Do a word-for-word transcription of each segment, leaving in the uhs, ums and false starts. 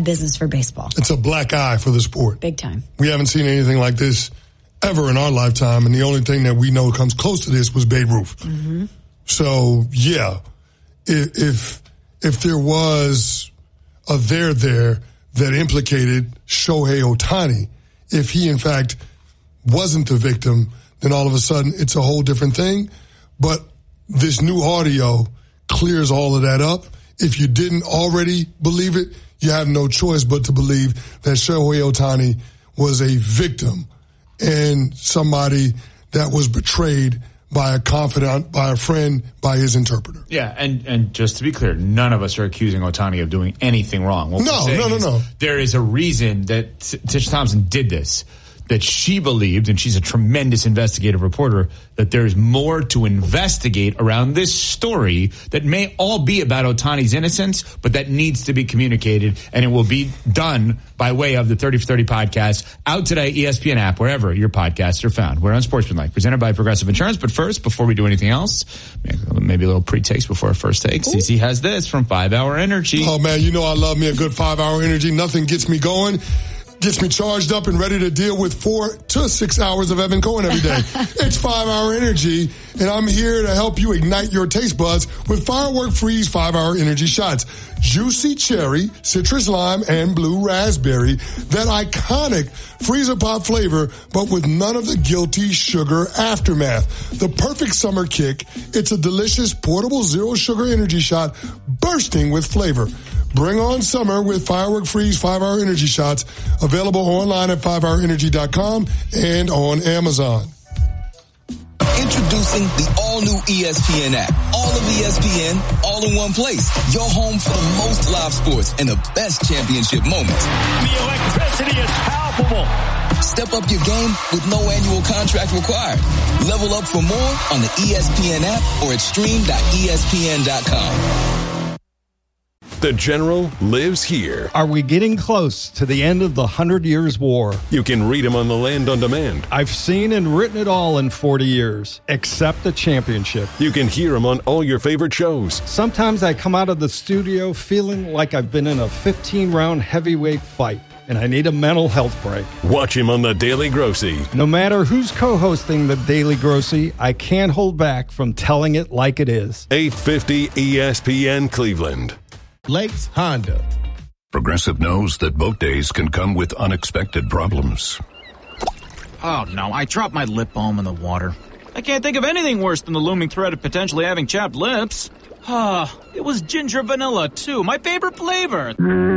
bad business for baseball. It's a black eye for the sport. Big time. We haven't seen anything like this ever in our lifetime, and the only thing that we know comes close to this was Babe Ruth. Mm-hmm. So, yeah, if, if if there was a there there that implicated Shohei Ohtani, if he, in fact, wasn't the victim, then all of a sudden it's a whole different thing. But this new audio clears all of that up. If you didn't already believe it, you have no choice but to believe that Shohei Ohtani was a victim and somebody that was betrayed by a confidant, by a friend, by his interpreter. Yeah, and, and just to be clear, none of us are accusing Ohtani of doing anything wrong. What no, no, no, no. There is a reason that Tish Thompson did this, that she believed, and she's a tremendous investigative reporter, that there's more to investigate around this story that may all be about Ohtani's innocence, but that needs to be communicated, and it will be done by way of the thirty for thirty podcast, out today, E S P N app, wherever your podcasts are found. We're on Sportsmanlike, presented by Progressive Insurance. But first, before we do anything else, maybe a little pre-takes before our first take. C C has this from five hour Energy. Oh, man, you know I love me a good five hour Energy. Nothing gets me going. Gets me charged up and ready to deal with four to six hours of Evan Cohen every day. It's five hour Energy, and I'm here to help you ignite your taste buds with Firework Freeze five hour Energy shots. Juicy cherry, citrus lime, and blue raspberry. That iconic freezer pop flavor, but with none of the guilty sugar aftermath. The perfect summer kick. It's a delicious portable zero sugar energy shot bursting with flavor. Bring on summer with Firework Freeze five hour Energy shots. Available online at five hour energy dot com and on Amazon. Introducing the all-new E S P N app. All of E S P N, all in one place. Your home for the most live sports and the best championship moments. The electricity is palpable. Step up your game with no annual contract required. Level up for more on the E S P N app or at stream dot E S P N dot com. The General lives here. Are we getting close to the end of the Hundred Years' War? You can read him on the Land on Demand. I've seen and written it all in forty years, except the championship. You can hear him on all your favorite shows. Sometimes I come out of the studio feeling like I've been in a fifteen-round heavyweight fight, and I need a mental health break. Watch him on The Daily Grossy. No matter who's co-hosting The Daily Grossy, I can't hold back from telling it like it is. eight fifty E S P N Cleveland. Lakes Honda. Progressive knows that boat days can come with unexpected problems. Oh, no, I dropped my lip balm in the water. I can't think of anything worse than the looming threat of potentially having chapped lips. Ah, it was ginger vanilla, too, my favorite flavor.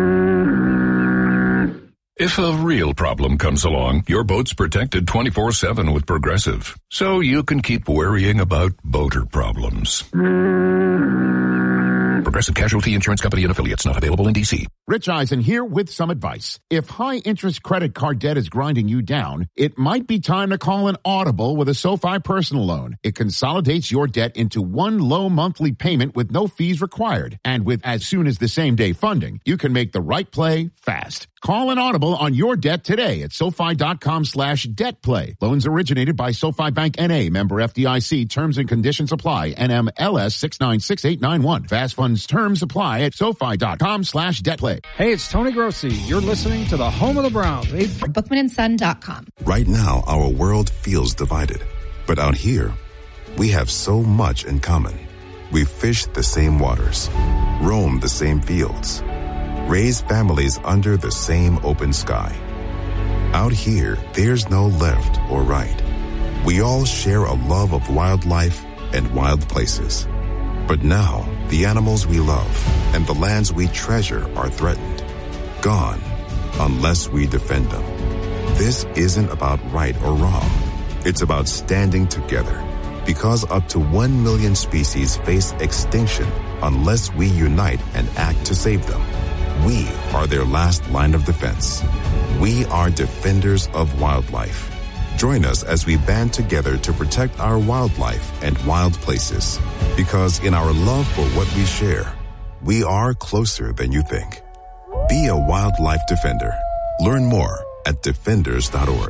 If a real problem comes along, your boat's protected twenty-four seven with Progressive, so you can keep worrying about boater problems. Progressive Casualty Insurance Company and Affiliates, not available in D C. Rich Eisen here with some advice. If high-interest credit card debt is grinding you down, it might be time to call an audible with a SoFi personal loan. It consolidates your debt into one low monthly payment with no fees required. And with as soon as the same day funding, you can make the right play fast. Call an audible on your debt today at SoFi.com slash debt play. Loans originated by SoFi Bank N A, member F D I C. Terms and conditions apply. N M L S six nine six eight nine one. Fast funds terms apply at SoFi.com slash debt play. Hey, it's Tony Grossi. You're listening to the home of the Browns. Bookman and Son dot com. Right now, our world feels divided. But out here, we have so much in common. We fish the same waters, roam the same fields, raise families under the same open sky. Out here, there's no left or right. We all share a love of wildlife and wild places. But now, the animals we love and the lands we treasure are threatened. Gone, unless we defend them. This isn't about right or wrong. It's about standing together. Because up to one million species face extinction unless we unite and act to save them. We are their last line of defense. We are defenders of wildlife. Join us as we band together to protect our wildlife and wild places. Because in our love for what we share, we are closer than you think. Be a wildlife defender. Learn more at defenders dot org.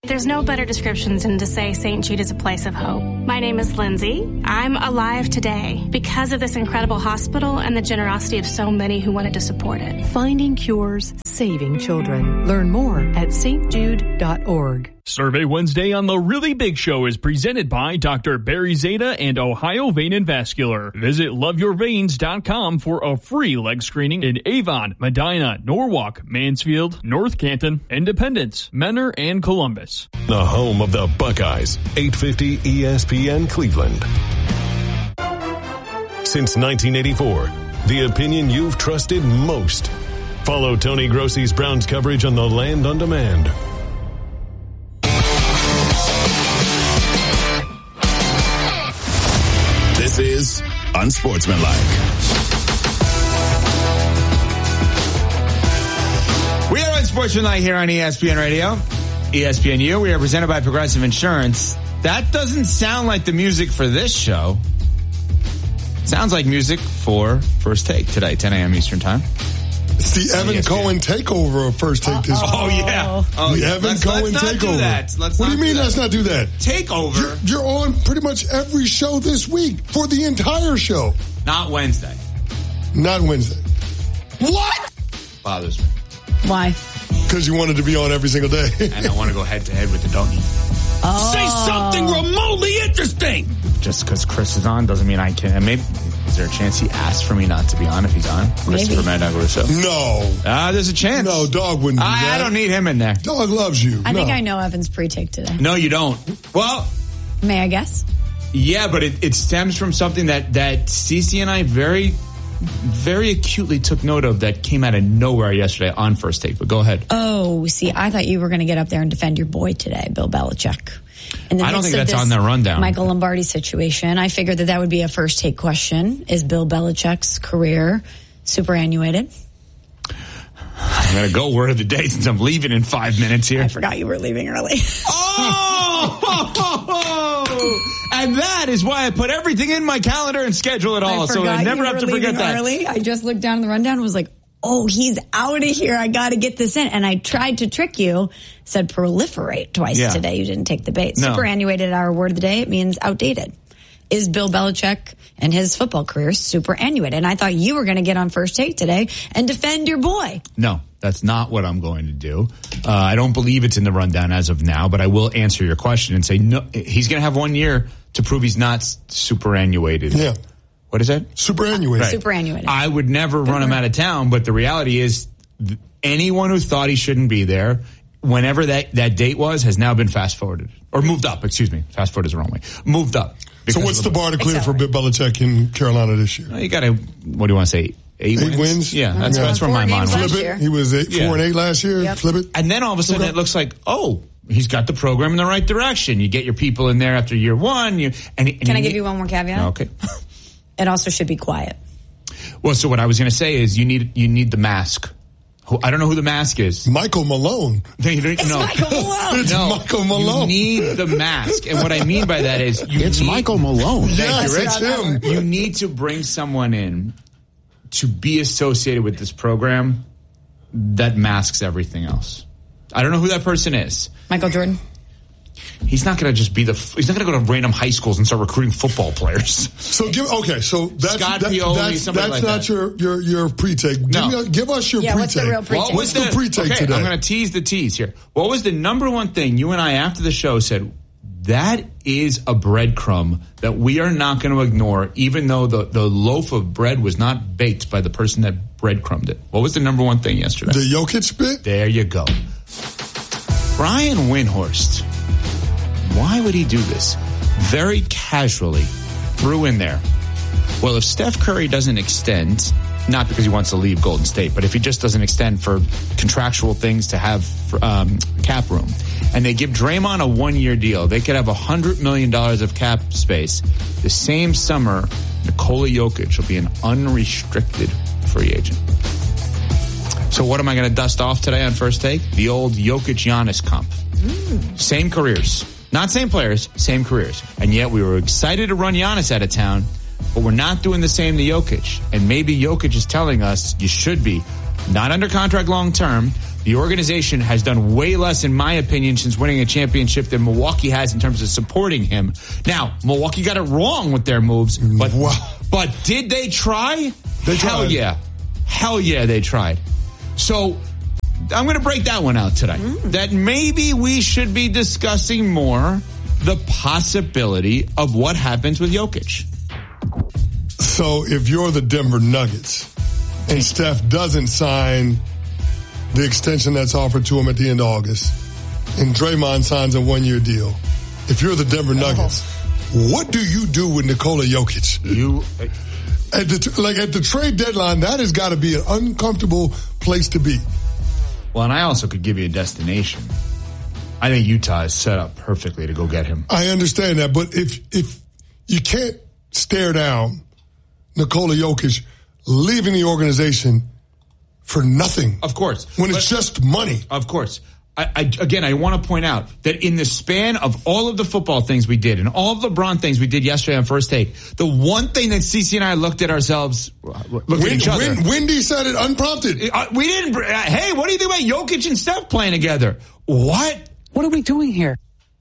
There's no better description than to say Saint Jude is a place of hope. My name is Lindsay. I'm alive today because of this incredible hospital and the generosity of so many who wanted to support it. Finding cures, saving children. Learn more at s t jude dot org. Survey Wednesday on The Really Big Show is presented by Doctor Barry Zeta and Ohio Vein and Vascular. Visit love your veins dot com for a free leg screening in Avon, Medina, Norwalk, Mansfield, North Canton, Independence, Menor, and Columbus. The home of the Buckeyes, eight fifty E S P N Cleveland. Since nineteen eighty-four, the opinion you've trusted most. Follow Tony Grossi's Browns coverage on The Land on Demand. This is Unsportsmanlike. We are Unsportsmanlike here on E S P N Radio, E S P N U. We are presented by Progressive Insurance. That doesn't sound like the music for this show. Sounds like music for First Take today, ten a.m. Eastern Time. It's the Evan Cohen takeover of First Take this week. Oh, yeah. Oh, the yeah. Evan let's, Cohen let's not takeover. Do that. Let's what not do you mean do let's not do that? Takeover. You're, you're on pretty much every show this week for the entire show. Not Wednesday. Not Wednesday. What? Bothers me. Why? Because you wanted to be on every single day. And I want to go head to head with the donkey. Oh. Say something remotely interesting. Just because Chris is on doesn't mean I can. Maybe is there a chance he asked for me not to be on if he's on? Christopher Madagarusso. No. Ah, uh, there's a chance. No, Dog wouldn't do I, that. I don't need him in there. Dog loves you. I no. think I know Evan's pre-take today. No, you don't. Well, may I guess? Yeah, but it, it stems from something that that Cece and I very, very acutely took note of that came out of nowhere yesterday on First Take. But go ahead. Oh, see, I thought you were going to get up there and defend your boy today, Bill Belichick. In the I don't midst think of that's this on their rundown. Michael Lombardi situation, I figured that that would be a First Take question. Is Bill Belichick's career superannuated? I'm going to go word of the day since I'm leaving in five minutes here. I forgot you were leaving early. Oh! And that is why I put everything in my calendar and schedule it all, I so I never have to forget that. Early. I just looked down the rundown and was like, oh, he's out of here. I got to get this in. And I tried to trick you, said proliferate twice yeah. today. You didn't take the bait. No. Superannuated, our word of the day, it means outdated. Is Bill Belichick and his football career superannuated? And I thought you were going to get on First Take today and defend your boy. No, that's not what I'm going to do. Uh, I don't believe it's in the rundown as of now, but I will answer your question and say no. He's going to have one year to prove he's not superannuated. Yeah. What is that? Superannuated. Right. Superannuated. I would never run him out of town, but the reality is th- anyone who thought he shouldn't be there, whenever that, that date was, has now been fast forwarded. Or moved up, excuse me. Fast forward is the wrong way. Moved up. So what's the bar to clear for Bill Belichick in Carolina this year? Well, you got to, what do you want to say? Eight, eight wins? wins? Yeah, that's, yeah. that's where my mind Flip was. it. He was eight, yeah. four and eight last year. Yep. Flip it. And then all of a sudden okay. it looks like, oh, he's got the program in the right direction. You get your people in there after year one. You, and, and Can you I give need, you one more caveat? Okay. It also should be quiet. Well, so what I was going to say is you need you need the mask. I don't know who the mask is. Michael Malone. No, you don't, It's no. Michael Malone. It's no, Michael Malone. You need the mask. And what I mean by that is you It's need, Michael Malone. Thank Yes, you, Rich. it's him. You need to bring someone in to be associated with this program that masks everything else. I don't know who that person is. Michael Jordan. He's not going to just be the. He's not going to go to random high schools and start recruiting football players. So give okay. So that's Scott that, Pioli, that's, somebody that's like not that. your your your pre-take. Give, No. me a, give us your Yeah, pre-take. what's the real pre-take? What What's was the pre-take okay, today? I'm going to tease the tease here. What was the number one thing you and I after the show said? That is a breadcrumb that we are not going to ignore, even though the, the loaf of bread was not baked by the person that breadcrumbed it. What was the number one thing yesterday? The Jokic bit? There you go. Brian Windhorst. Why would he do this? Very casually threw in there. Well, if Steph Curry doesn't extend, not because he wants to leave Golden State, but if he just doesn't extend for contractual things to have um, cap room, and they give Draymond a one-year deal, they could have one hundred million dollars of cap space. The same summer, Nikola Jokic will be an unrestricted free agent. So what am I going to dust off today on First Take? The old Jokic-Giannis comp. Mm. Same careers. Not same players, same careers. And yet we were excited to run Giannis out of town, but we're not doing the same to Jokic. And maybe Jokic is telling us you should be. Not under contract long term, The organization has done way less, in my opinion, since winning a championship than Milwaukee has in terms of supporting him. Now, Milwaukee got it wrong with their moves, but wow. but did they try? They Hell tried. yeah. Hell yeah, they tried. So I'm going to break that one out today. Mm. That maybe we should be discussing more the possibility of what happens with Jokic. So if you're the Denver Nuggets and Steph doesn't sign the extension that's offered to him at the end of August, and Draymond signs a one-year deal, if you're the Denver Nuggets, oh. what do you do with Nikola Jokic? You, at the like at the trade deadline, that has got to be an uncomfortable place to be. Well, and I also could give you a destination. I think Utah is set up perfectly to go get him. I understand that, but if if you can't stare down Nikola Jokic leaving the organization for nothing. Of course. When it's just money. Of course. I, I, again, I want to point out that in the span of all of the football things we did and all of the LeBron things we did yesterday on First Take, the one thing that CeCe and I looked at ourselves, looked Win, at each other. Win, Wendy said it unprompted. Uh, we didn't, uh, hey, what do you think about Jokic and Steph playing together? What? What are we doing here?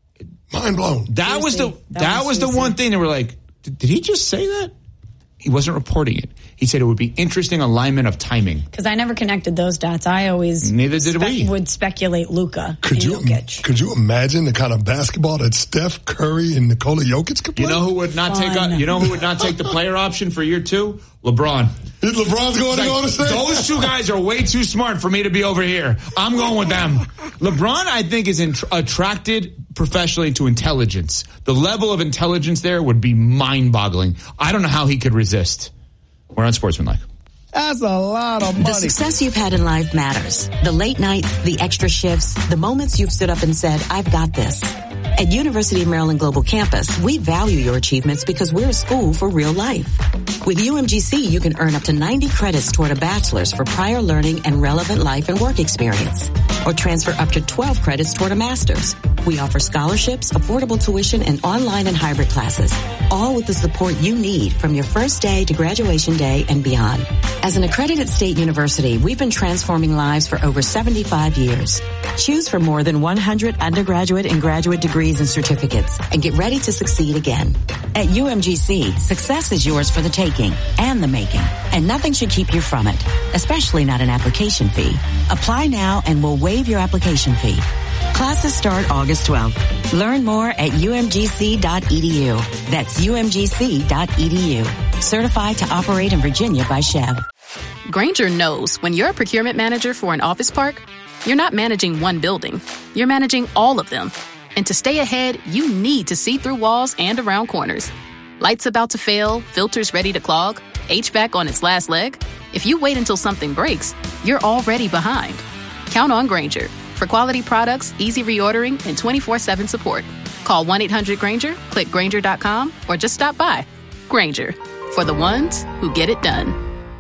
Mind blown. That was the, that, that was, was the one thing that we're like, did, did he just say that? He wasn't reporting it. He said it would be interesting alignment of timing. Because I never connected those dots. I always Neither did spe- we. would speculate Luka could and you, Jokic. Could you imagine the kind of basketball that Steph Curry and Nikola Jokic could play? You know who would not Fun. take a, You know who would not take the player option for year two? LeBron. LeBron's going like, to go to say those two guys are way too smart for me to be over here. I'm going with them. LeBron, I think, is int- attracted professionally to intelligence. The level of intelligence there would be mind-boggling. I don't know how he could resist. We're on Sportsmanlike. That's a lot of money. The success you've had in life matters. The late nights, the extra shifts, the moments you've stood up and said, I've got this. At University of Maryland Global Campus, we value your achievements because we're a school for real life. With U M G C, you can earn up to ninety credits toward a bachelor's for prior learning and relevant life and work experience, or transfer up to twelve credits toward a master's. We offer scholarships, affordable tuition, and online and hybrid classes, all with the support you need from your first day to graduation day and beyond. As an accredited state university, we've been transforming lives for over seventy-five years. Choose from more than one hundred undergraduate and graduate degrees and certificates, and get ready to succeed again. At U M G C, success is yours for the taking and the making, and nothing should keep you from it, especially not an application fee. Apply now and we'll waive your application fee. Classes start August twelfth. Learn more at U M G C dot E D U. That's U M G C dot E D U. Certified to operate in Virginia by Chev. Grainger knows when you're a procurement manager for an office park, you're not managing one building. You're managing all of them. And to stay ahead, you need to see through walls and around corners. Lights about to fail, filters ready to clog, H V A C on its last leg. If you wait until something breaks, you're already behind. Count on Grainger for quality products, easy reordering, and twenty-four seven support. Call one eight hundred Grainger, click Grainger dot com, or just stop by. Grainger, for the ones who get it done.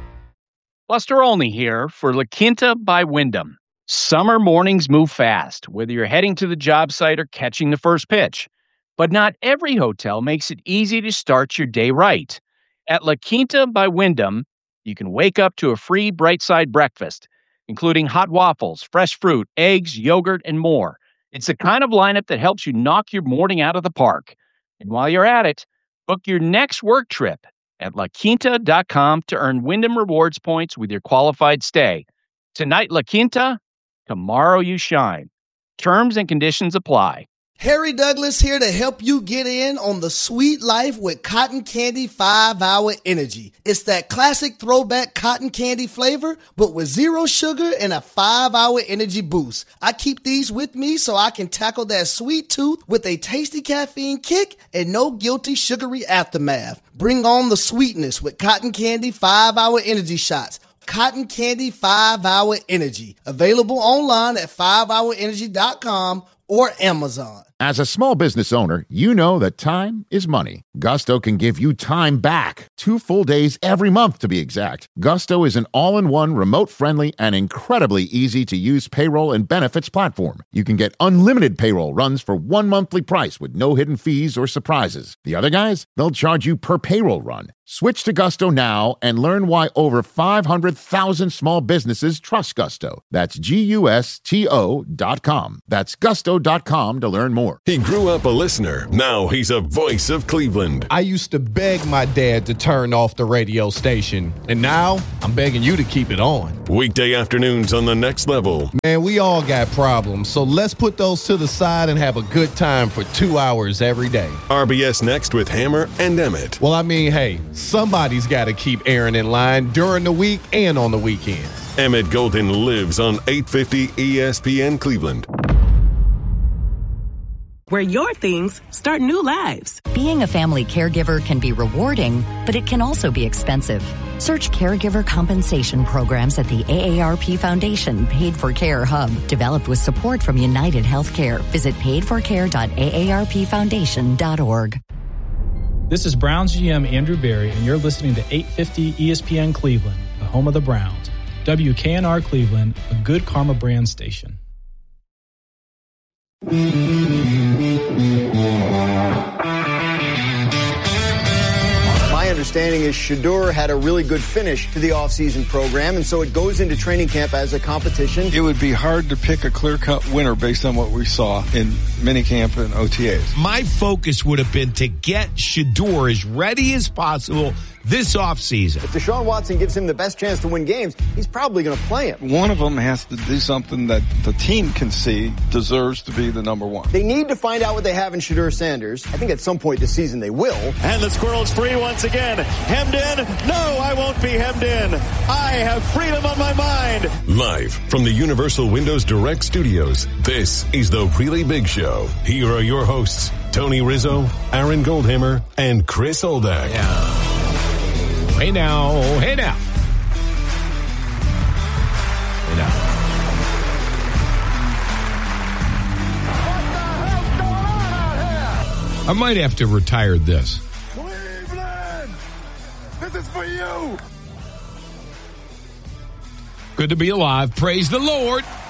Buster Olney here for La Quinta by Wyndham. Summer mornings move fast, whether you're heading to the job site or catching the first pitch. But not every hotel makes it easy to start your day right. At La Quinta by Wyndham, you can wake up to a free Bright Side breakfast, including hot waffles, fresh fruit, eggs, yogurt, and more. It's the kind of lineup that helps you knock your morning out of the park. And while you're at it, book your next work trip at La Quinta dot com to earn Wyndham Rewards points with your qualified stay. Tonight, La Quinta, tomorrow you shine. Terms and conditions apply. Harry Douglas here to help you get in on the sweet life with Cotton Candy five hour Energy. It's that classic throwback cotton candy flavor, but with zero sugar and a five hour energy boost. I keep these with me so I can tackle that sweet tooth with a tasty caffeine kick and no guilty sugary aftermath. Bring on the sweetness with Cotton Candy five hour Energy shots. Cotton Candy five hour Energy. Available online at five hour energy dot com or Amazon. As a small business owner, you know that time is money. Gusto can give you time back. Two full days every month, to be exact. Gusto is an all-in-one, remote-friendly, and incredibly easy-to-use payroll and benefits platform. You can get unlimited payroll runs for one monthly price with no hidden fees or surprises. The other guys, they'll charge you per payroll run. Switch to Gusto now and learn why over five hundred thousand small businesses trust Gusto. That's G U S T O dot com. That's gusto dot com to learn more. He grew up a listener. Now he's a voice of Cleveland. I used to beg my dad to turn off the radio station, and now I'm begging you to keep it on. Weekday afternoons on The Next Level. Man, we all got problems, so let's put those to the side and have a good time for two hours every day. R B S Next with Hammer and Emmett. Well, I mean, hey, somebody's got to keep Aaron in line during the week and on the weekends. Emmett Golden lives on eight fifty E S P N Cleveland. Where your things start new lives. Being a family caregiver can be rewarding, but it can also be expensive. Search caregiver compensation programs at the A A R P Foundation Paid for Care Hub, developed with support from United Healthcare. Visit paid for care dot A A R P foundation dot org. This is Browns G M Andrew Berry, and you're listening to eight fifty E S P N Cleveland, the home of the Browns. W K N R Cleveland, a Good Karma brand station. My understanding is Shedeur had a really good finish to the offseason program, and so it goes into training camp as a competition. It would be hard to pick a clear-cut winner based on what we saw in minicamp and O T As. My focus would have been to get Shedeur as ready as possible this offseason. If Deshaun Watson gives him the best chance to win games, he's probably going to play him. One of them has to do something that the team can see deserves to be the number one. They need to find out what they have in Shedeur Sanders. I think at some point this season they will. And the squirrel's free once again. Hemmed in? No, I won't be hemmed in. I have freedom on my mind. Live from the Universal Windows Direct Studios, this is The Really Big Show. Here are your hosts, Tony Rizzo, Aaron Goldhammer, and Chris Oldak. Yeah. Hey now, hey now. Hey now. I might have to retire this. Cleveland! This is for you! Good to be alive. Praise the Lord.